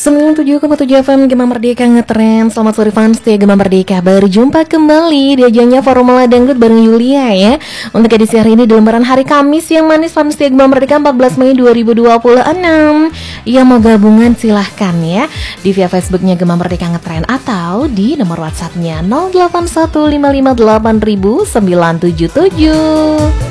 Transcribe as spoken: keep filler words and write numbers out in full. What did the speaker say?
sembilan puluh tujuh koma tujuh F M Gema Merdeka ngetren. Selamat sore fans setia Gema Merdeka. Berjumpa kembali di ajangnya Formula Dangdut bareng Yulia ya. Untuk edisi hari ini di lembaran hari Kamis yang manis fans setia Gema Merdeka empat belas Mei dua ribu dua puluh enam. Yang mau gabungan silahkan ya di via Facebooknya Gema Merdeka ngetren atau di nomor WhatsAppnya nol delapan satu lima lima delapan nol nol sembilan tujuh tujuh.